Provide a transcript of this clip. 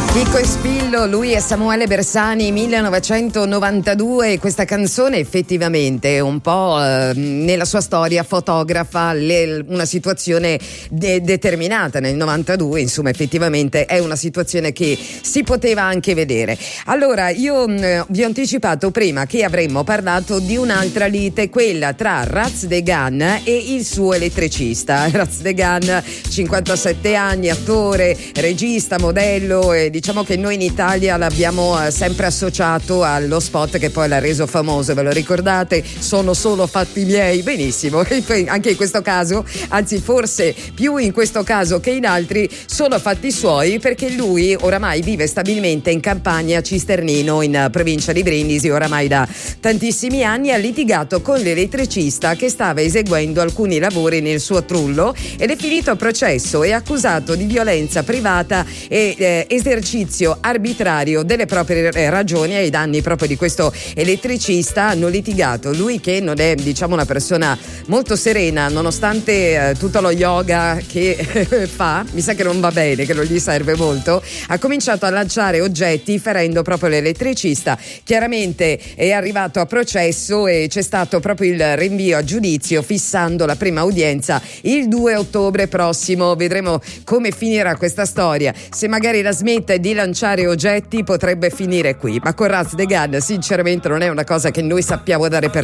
Chico e Spillo, lui è Samuele Bersani, 1992. Questa canzone effettivamente un po' nella sua storia fotografa una situazione determinata nel 92, insomma effettivamente è una situazione che si poteva anche vedere. Allora io vi ho anticipato prima che avremmo parlato di un'altra lite, quella tra Raz de Gan e il suo elettricista. Raz de Gan, 57 anni, attore, regista, modello, e diciamo che noi in Italia l'abbiamo sempre associato allo spot che poi l'ha reso famoso, ve lo ricordate? Sono solo fatti miei, benissimo. Anche in questo caso, anzi forse più in questo caso che in altri, sono fatti suoi, perché lui oramai vive stabilmente in campagna Cisternino, in provincia di Brindisi, oramai da tantissimi anni. Ha litigato con l'elettricista che stava eseguendo alcuni lavori nel suo trullo ed è finito a processo. È accusato di violenza privata e esercizio arbitrario delle proprie ragioni ai danni proprio di questo elettricista. Hanno litigato, lui che non è, diciamo, una persona molto serena, nonostante tutto lo yoga che fa, mi sa che non va bene, che non gli serve molto, ha cominciato a lanciare oggetti ferendo proprio l'elettricista. Chiaramente è arrivato a processo e c'è stato proprio il rinvio a giudizio, fissando la prima udienza il 2 ottobre prossimo. Vedremo come finirà questa storia. Se magari la smette di lanciare oggetti potrebbe finire qui, ma con Raz de Gan sinceramente non è una cosa che noi sappiamo dare per